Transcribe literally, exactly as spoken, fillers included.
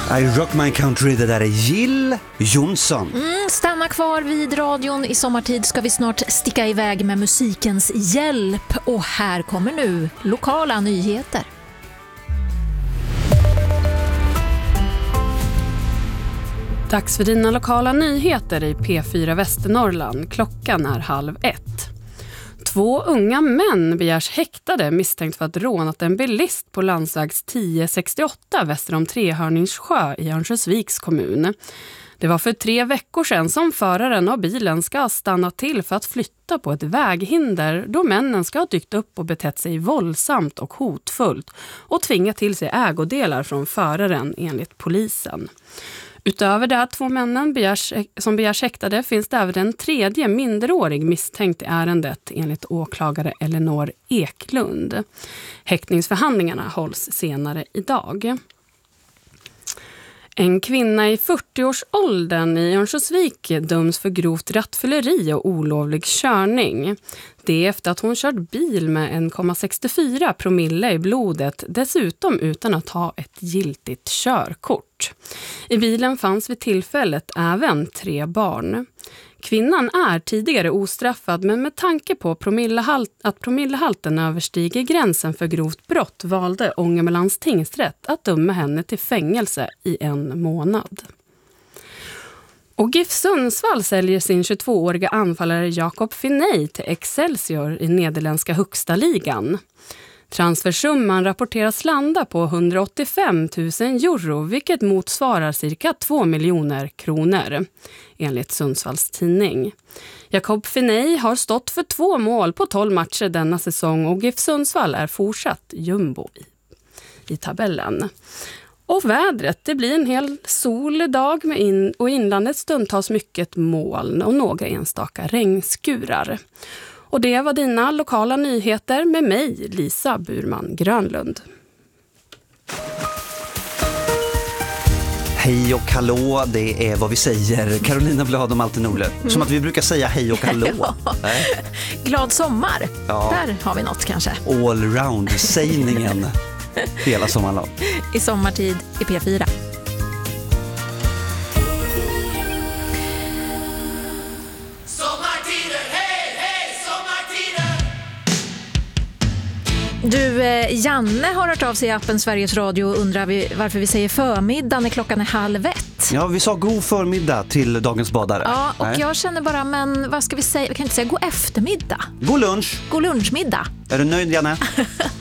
I Rock My Country, det där är Jill Johnson. Mm, stanna kvar vid radion. I sommartid ska vi snart sticka iväg med musikens hjälp. Och här kommer nu lokala nyheter. Dags för dina lokala nyheter i P fyra Västernorrland. Klockan är halv ett. Två unga män begärs häktade misstänkt för att rånat en bilist på landsvägs tio sextioåtta väster om Trehörningssjö i Örnsköldsviks kommun. Det var för tre veckor sedan som föraren av bilen ska stanna till för att flytta på ett väghinder då männen ska ha dykt upp och betett sig våldsamt och hotfullt och tvingat till sig ägodelar från föraren enligt polisen. Utöver de här två männen begärs, som begärs häktade finns det även en tredje minderårig misstänkt i ärendet enligt åklagare Elinor Eklund. Häktningsförhandlingarna hålls senare idag. En kvinna i fyrtioårsåldern i Örnsköldsvik döms för grovt rattfylleri och olovlig körning. Det är efter att hon kört bil med en komma sextiofyra promille i blodet, dessutom utan att ha ett giltigt körkort. I bilen fanns vid tillfället även tre barn. Kvinnan är tidigare ostraffad, men med tanke på promillehalt, att promillehalten överstiger gränsen för grovt brott valde Ångermanlands tingsrätt att döma henne till fängelse i en månad. Och GIF Sundsvall säljer sin tjugotvååriga anfallare Jakob Finney till Excelsior i nederländska högsta ligan. Transfersumman rapporteras landa på hundraåttiofem tusen euro, vilket motsvarar cirka två miljoner kronor, enligt Sundsvalls tidning. Jakob Finney har stått för två mål på tolv matcher denna säsong och GIF Sundsvall är fortsatt jumbo i, i tabellen. Och vädret, det blir en hel solig dag med in, och inlandet stundtals mycket moln och några enstaka regnskurar. Och det var dina lokala nyheter med mig, Lisa Burman Grönlund. Hej och hallå, det är vad vi säger. Carolina Blad och Malte Norle. Mm. Som att vi brukar säga hej och hallå. Ja. Glad sommar, ja. Där har vi något kanske. Allround-sägningen hela sommaren. I sommartid i P fyra. Du, Janne har hört av sig i appen Sveriges Radio och undrar vi, varför vi säger förmiddag när klockan är halv ett. Ja, vi sa god förmiddag till dagens badare. Ja, och Nej. jag känner bara, men vad ska vi säga? Vi kan inte säga god eftermiddag. God lunch. God lunchmiddag. Är du nöjd, Janne?